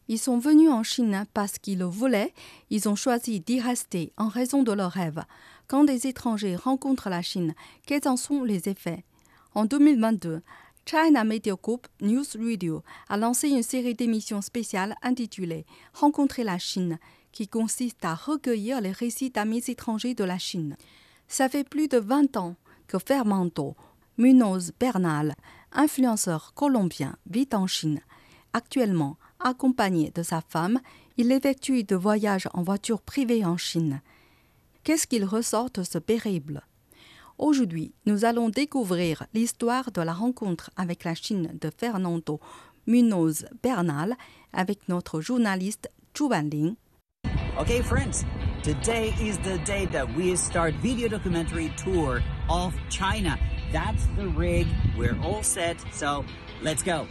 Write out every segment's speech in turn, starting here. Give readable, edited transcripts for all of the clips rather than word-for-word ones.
Ils sont venus en Chine parce qu'ils le voulaient, ils ont choisi d'y rester en raison de leurs rêves. Quand des étrangers rencontrent la Chine, quels en sont les effets? En 2022, China Media Group News Radio a lancé une série d'émissions spéciales intitulée « Rencontrer la Chine » qui consiste à recueillir les récits d'amis étrangers de la Chine. Ça fait plus de 20 ans que Fernando Munoz Bernal, influenceur colombien, vit en Chine. Actuellement, accompagné de sa femme, il effectue de voyages en voiture privée en Chine. Qu'est-ce qu'il ressort de ce périple? Aujourd'hui, nous allons découvrir l'histoire de la rencontre avec la Chine de Fernando Munoz Bernal avec notre journaliste Zhu Wanling. Okay, friends, today is the day that we start video documentary tour of China. That's the rig. We're all set, so let's go.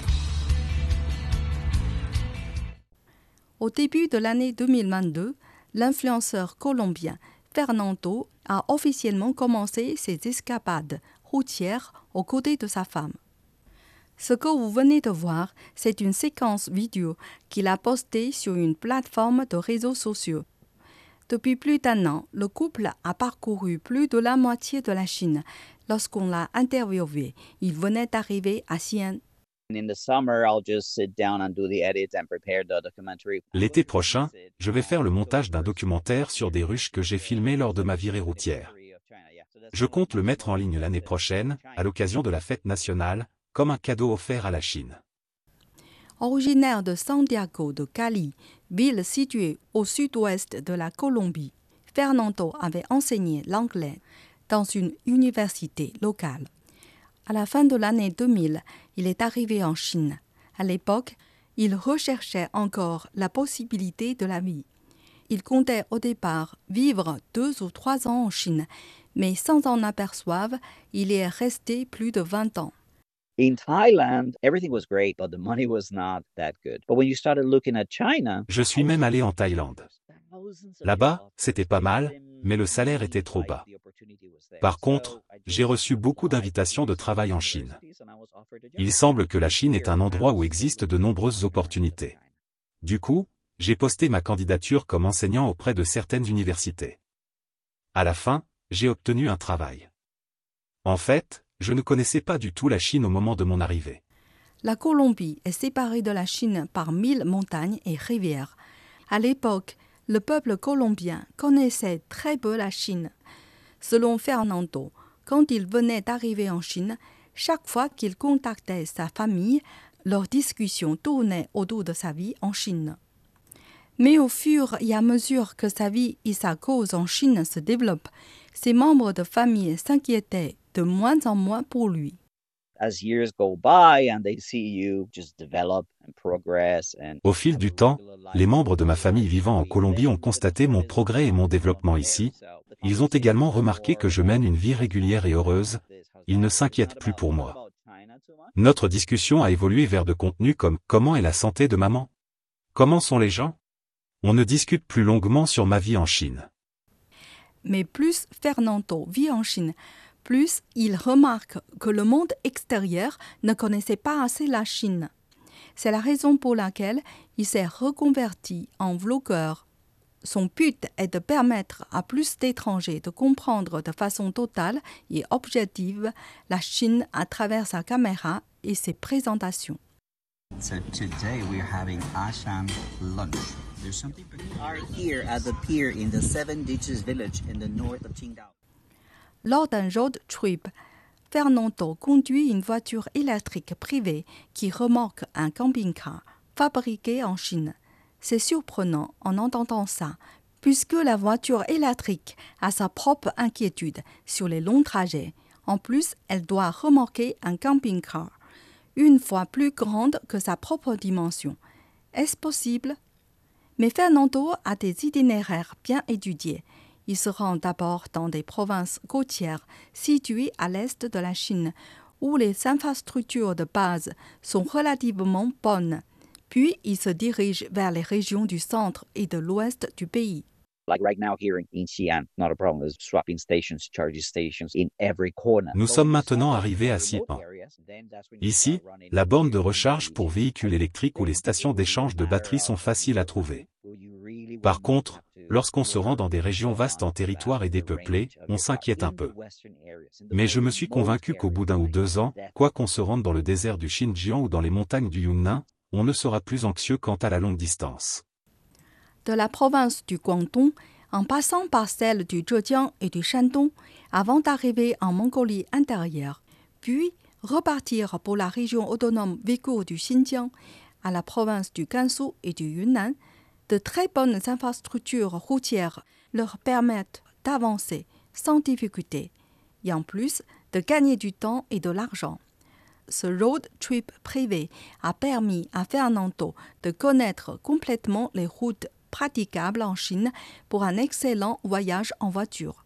Au début de l'année 2022, l'influenceur colombien Fernando a officiellement commencé ses escapades routières aux côtés de sa femme. Ce que vous venez de voir, c'est une séquence vidéo qu'il a postée sur une plateforme de réseaux sociaux. Depuis plus d'1 an, le couple a parcouru plus de la moitié de la Chine. Lorsqu'on l'a interviewé, il venait d'arriver à Xi'an. L'été prochain, je vais faire le montage d'un documentaire sur des ruches que j'ai filmées lors de ma virée routière. Je compte le mettre en ligne l'année prochaine, à l'occasion de la fête nationale, comme un cadeau offert à la Chine. Originaire de Santiago de Cali, ville située au sud-ouest de la Colombie, Fernando avait enseigné l'anglais dans une université locale. À la fin de l'année 2000, il est arrivé en Chine. À l'époque, il recherchait encore la possibilité de la vie. Il comptait au départ vivre 2 ou 3 ans en Chine, mais sans en apercevoir, il y est resté plus de 20 ans. In Thailand, everything was great, but the money was not that good. But when you started looking at China, Je suis même allé en Thaïlande. Là-bas, c'était pas mal, mais le salaire était trop bas. Par contre, j'ai reçu beaucoup d'invitations de travail en Chine. Il semble que la Chine est un endroit où existent de nombreuses opportunités. Du coup, j'ai posté ma candidature comme enseignant auprès de certaines universités. À la fin, j'ai obtenu un travail. En fait, je ne connaissais pas du tout la Chine au moment de mon arrivée. La Colombie est séparée de la Chine par 1000 montagnes et rivières. À l'époque, le peuple colombien connaissait très peu la Chine. Selon Fernando, quand il venait d'arriver en Chine, chaque fois qu'il contactait sa famille, leurs discussions tournaient autour de sa vie en Chine. Mais au fur et à mesure que sa vie et sa cause en Chine se développent, ses membres de famille s'inquiétaient de moins en moins pour lui. Au fil du temps, les membres de ma famille vivant en Colombie ont constaté mon progrès et mon développement ici. Ils ont également remarqué que je mène une vie régulière et heureuse. Ils ne s'inquiètent plus pour moi. Notre discussion a évolué vers de contenus comme « Comment est la santé de maman ? Comment sont les gens ?» On ne discute plus longuement sur ma vie en Chine. Mais plus Fernando vit en Chine, plus il remarque que le monde extérieur ne connaissait pas assez la Chine. C'est la raison pour laquelle il s'est reconverti en vlogueur. Son but est de permettre à plus d'étrangers de comprendre de façon totale et objective la Chine à travers sa caméra et ses présentations. So today we're having Asham lunch. We are here at the pier in the Seven Ditches village in the north of Qingdao. Lors d'un road trip, Fernando conduit une voiture électrique privée qui remorque un camping-car fabriqué en Chine. C'est surprenant en entendant ça, puisque la voiture électrique a sa propre inquiétude sur les longs trajets. En plus, elle doit remorquer un camping-car, une fois plus grande que sa propre dimension. Est-ce possible? Mais Fernando a des itinéraires bien étudiés. Il se rend d'abord dans des provinces côtières situées à l'est de la Chine, où les infrastructures de base sont relativement bonnes. Puis il se dirige vers les régions du centre et de l'ouest du pays. Like right now here in Xi'an, not a problem. There's swapping stations, charging stations in every corner. Nous sommes maintenant arrivés à Xi'an. Ici, la borne de recharge pour véhicules électriques ou les stations d'échange de batteries sont faciles à trouver. Par contre, lorsqu'on se rend dans des régions vastes en territoire et dépeuplées, on s'inquiète un peu. Mais je me suis convaincu qu'au bout d'1 ou 2 ans, quoi qu'on se rende dans le désert du Xinjiang ou dans les montagnes du Yunnan, on ne sera plus anxieux quant à la longue distance. De la province du Guangdong, en passant par celle du Zhejiang et du Shandong, avant d'arriver en Mongolie intérieure, puis repartir pour la région autonome ouïghour du Xinjiang, à la province du Gansu et du Yunnan, de très bonnes infrastructures routières leur permettent d'avancer sans difficulté, et en plus de gagner du temps et de l'argent. Ce road trip privé a permis à Fernando de connaître complètement les routes praticables en Chine pour un excellent voyage en voiture.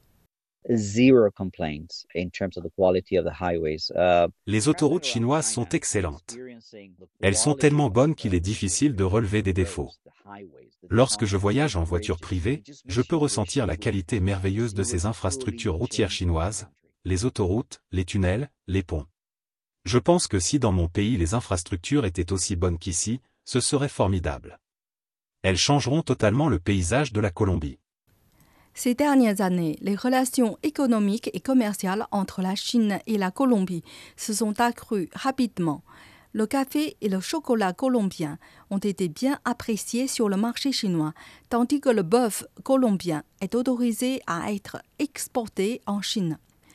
Zero complaints in terms of the quality of the highways. Les autoroutes chinoises sont excellentes. Elles sont tellement bonnes qu'il est difficile de relever des défauts. Lorsque je voyage en voiture privée, je peux ressentir la qualité merveilleuse de ces infrastructures routières chinoises, les autoroutes, les tunnels, les ponts. Je pense que si dans mon pays les infrastructures étaient aussi bonnes qu'ici, ce serait formidable. Elles changeront totalement le paysage de la Colombie. Ces dernières années, les relations économiques et commerciales entre la Chine et la Colombie se sont accrues rapidement. Le café et le chocolat colombien ont été bien appréciés sur le marché chinois, tandis que le bœuf colombien est autorisé à être exporté en Chine.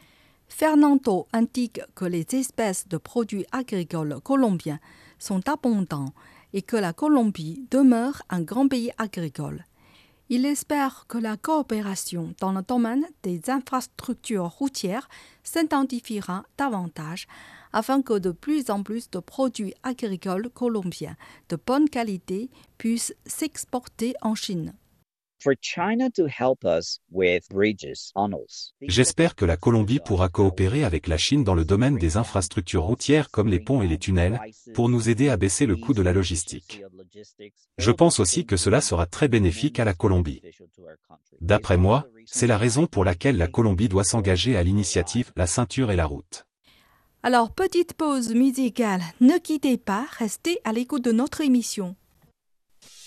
Fernando indique que les espèces de produits agricoles colombiens sont abondants et que la Colombie demeure un grand pays agricole. Il espère que la coopération dans le domaine des infrastructures routières s'intensifiera davantage afin que de plus en plus de produits agricoles colombiens de bonne qualité puissent s'exporter en Chine. For China to help us with bridges, tunnels. J'espère que la Colombie pourra coopérer avec la Chine dans le domaine des infrastructures routières comme les ponts et les tunnels, pour nous aider à baisser le coût de la logistique. Je pense aussi que cela sera très bénéfique à la Colombie. D'après moi, c'est la raison pour laquelle la Colombie doit s'engager à l'initiative La Ceinture et la Route. Alors, petite pause musicale, ne quittez pas, restez à l'écoute de notre émission.